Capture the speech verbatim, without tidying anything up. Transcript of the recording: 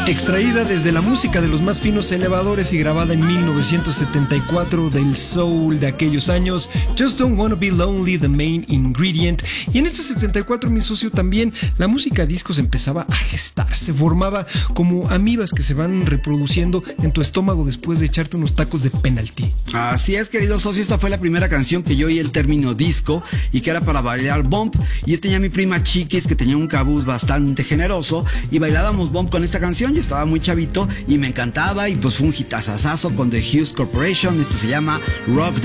Extraída desde la música de los más finos elevadores y grabada en mil novecientos setenta y cuatro del soul de aquellos años, Just Don't Wanna Be Lonely, The Main Ingredient. Y en este setenta y cuatro, mi socio, también la música disco se empezaba a gestar, se formaba como amibas que se van reproduciendo en tu estómago después de echarte unos tacos de penalti. Así es, querido socio, esta fue la primera canción que yo oí el término disco y que era para bailar bump. Y yo tenía a mi prima Chiquis, que tenía un cabuz bastante generoso, y bailábamos bump con esta canción. Yo estaba muy chavito y me encantaba, y pues fue un hitazazazo con The Hughes Corporation. Esto se llama Rock